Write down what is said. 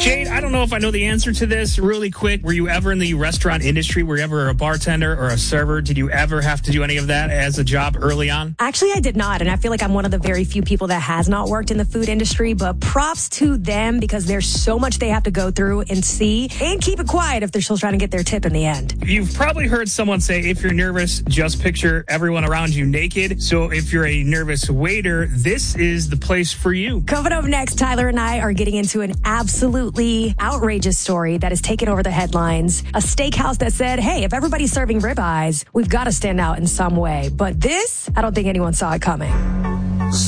Jade, I don't know if I know the answer to this really quick. Were you ever in the restaurant industry? Were you ever a bartender or a server? Did you ever have to do any of that as a job early on? Actually, I did not. And I feel like I'm one of the very few people that has not worked in the food industry. But props to them because there's so much they have to go through and see and keep it quiet if they're still trying to get their tip in the end. You've probably heard someone say, if you're nervous, just picture everyone around you naked. So if you're a nervous waiter, this is the place for you. Coming up next, Tyler and I are getting into an absolutely outrageous story that has taken over the headlines. A steakhouse that said, hey, if everybody's serving ribeyes, we've got to stand out in some way. But this, I don't think anyone saw it coming.